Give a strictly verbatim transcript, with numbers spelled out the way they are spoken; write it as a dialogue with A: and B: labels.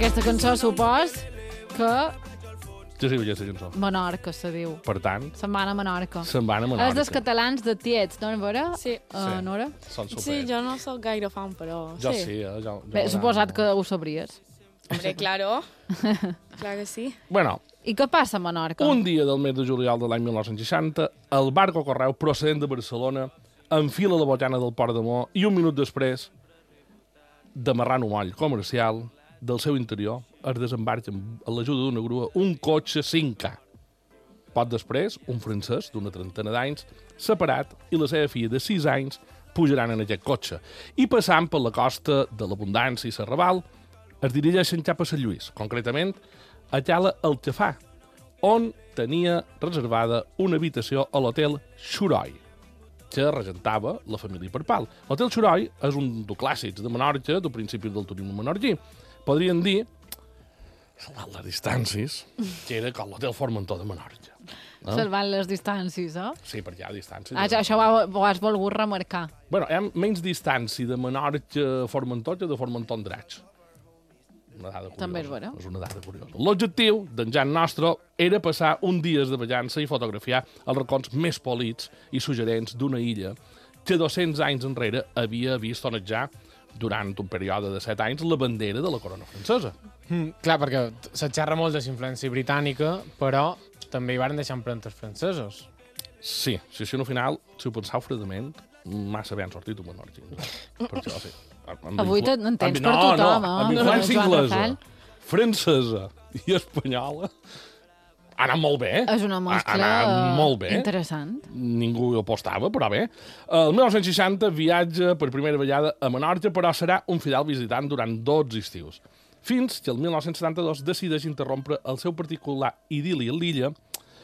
A: aquesta cançó supos que...
B: Ja sé aquesta cançó.
A: Menorca, se diu.
B: Per tant...
A: Se'n van a Menorca.
B: Se'n van a Menorca.
A: És dels catalans de Tiets, no, Nora?
C: Sí.
A: Uh,
B: Sí.
A: Nora?
B: Són super.
C: Sí, jo no sóc gaire fan, però...
B: Jo
C: sí.
B: sí, eh? Jo, jo
A: Bé, suposat que ho sabries.
C: Hombre, claro. Clar que sí.
B: Bueno,
A: I què passa a Menorca?
B: un dia del mes de juliol de l'any mil nou-cents seixanta, el barco correu procedent de Barcelona enfila la botana del Port de Mó i un minut després, d'amarrant un moll comercial del seu interior, es desembarca amb l'ajuda d'una grua un cotxe cinc K. Poc després, un francès d'una trentena d'anys, separat, i la seva filla de sis anys pujaran en aquest cotxe. I passant per la costa de l'Abundància i Serraval, es dirigeixen cap a Sant Lluís, concretament a Cala Alchafà, on tenia reservada una habitació a l'hotel Xuroi, que regentava la família Perpal. L'hotel Xuroi és un dels clàssics de Menorca, del principi del turisme menorquí. Podríem dir, salvant les distàncies, que era com l'hotel Formentor de Menorca. No?
A: Salvant les distàncies, eh?
B: Sí, perquè hi ha distàncies.
A: Ah, això ho, ho has volgut remarcar.
B: Bueno, hi ha menys distància de Menorca a Formentor que de Formentor a Andratx. Una dada curiosa.
A: També és vera.
B: És una dada curiosa. L'objectiu d'en Jan Nostro era passar un dies de ballança i fotografiar els racons més polits i suggerents d'una illa que dos-cents anys enrere havia vist onejar durant un període de set anys la bandera de la corona francesa.
D: Mm, clar, perquè se xerra molt de la influència britànica, però també hi van deixar empremtes francesos.
B: Sí, si això no final, si ho penseu fredament, massa bé han sortit un menorquí. Per això, sí. Amb
A: Avui
B: influ-
A: en tens
B: amb-
A: per
B: no,
A: tothom,
B: no,
A: eh?
B: amb influència
A: Joan
B: inglesa,
A: Rafael.
B: francesa i espanyola ha anat molt bé.
A: És una mescla
B: Ha anat molt bé.
A: interessant.
B: Ningú ho apostava, però bé. El mil nou-cents seixanta viatja per primera vegada a Menorca, però serà un fidel visitant durant dotze estius. Fins que el mil nou-cents setanta-dos decideix interrompre el seu particular idili a l'illa